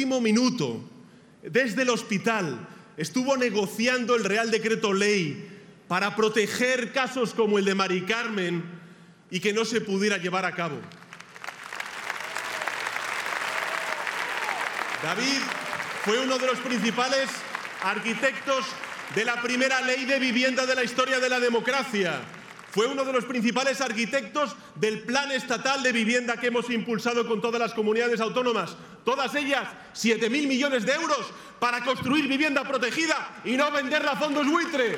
último minuto, desde el hospital, estuvo negociando el Real Decreto Ley para proteger casos como el de Mari Carmen y que no se pudiera llevar a cabo. David fue uno de los principales arquitectos de la primera ley de vivienda de la historia de la democracia. Fue uno de los principales arquitectos del Plan Estatal de Vivienda que hemos impulsado con todas las comunidades autónomas. Todas ellas, 7.000 millones de euros para construir vivienda protegida y no venderla a fondos buitre.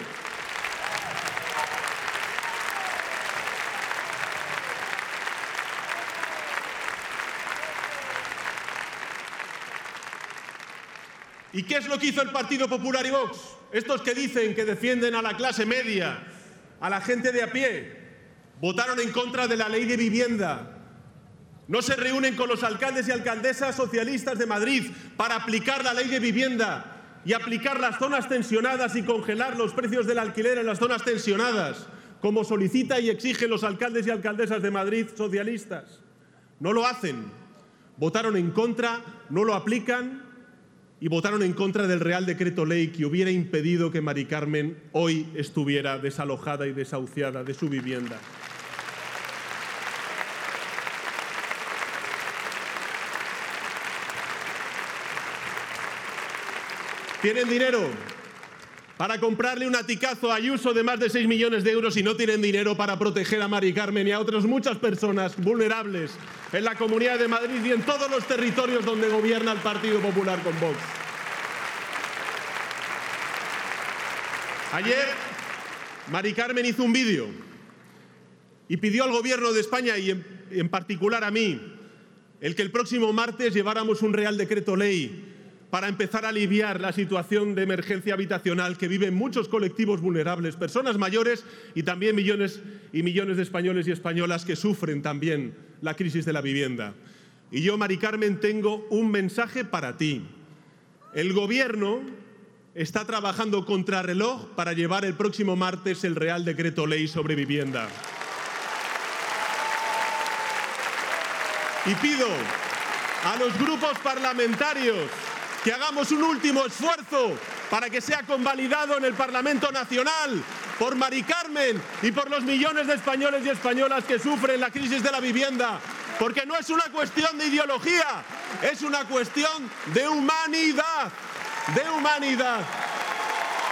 ¿Y qué es lo que hizo el Partido Popular y Vox? Estos que dicen que defienden a la clase media, a la gente de a pie, votaron en contra de la ley de vivienda. No se reúnen con los alcaldes y alcaldesas socialistas de Madrid para aplicar la ley de vivienda y aplicar las zonas tensionadas y congelar los precios del alquiler en las zonas tensionadas, como solicita y exigen los alcaldes y alcaldesas de Madrid socialistas. No lo hacen. Votaron en contra, no lo aplican y votaron en contra del Real Decreto Ley que hubiera impedido que Mari Carmen hoy estuviera desalojada y desahuciada de su vivienda. Tienen dinero para comprarle un aticazo a Ayuso de más de 6 millones de euros y no tienen dinero para proteger a Mari Carmen y a otras muchas personas vulnerables en la Comunidad de Madrid y en todos los territorios donde gobierna el Partido Popular con Vox. Ayer, Mari Carmen hizo un vídeo y pidió al Gobierno de España y en particular a mí el que el próximo martes lleváramos un Real Decreto Ley para empezar a aliviar la situación de emergencia habitacional que viven muchos colectivos vulnerables, personas mayores y también millones y millones de españoles y españolas que sufren también la crisis de la vivienda. Y yo, Mari Carmen, tengo un mensaje para ti. El Gobierno está trabajando contrarreloj para llevar el próximo martes el Real Decreto Ley sobre vivienda. Y pido a los grupos parlamentarios que hagamos un último esfuerzo para que sea convalidado en el Parlamento Nacional por Mari Carmen y por los millones de españoles y españolas que sufren la crisis de la vivienda, porque no es una cuestión de ideología, es una cuestión de humanidad, de humanidad.